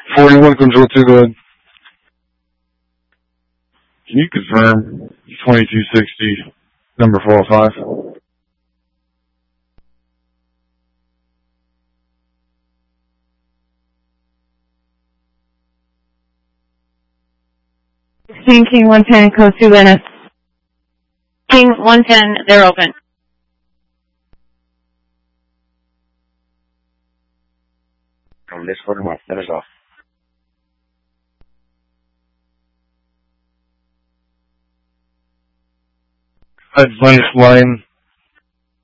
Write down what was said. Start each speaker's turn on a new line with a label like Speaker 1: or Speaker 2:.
Speaker 1: 41 Control 2, go ahead. Can you confirm 2260, number 405?
Speaker 2: King 110, code 2 minutes.
Speaker 3: King 110, they're open.
Speaker 4: Let's put them up. Let us off.
Speaker 1: Advice line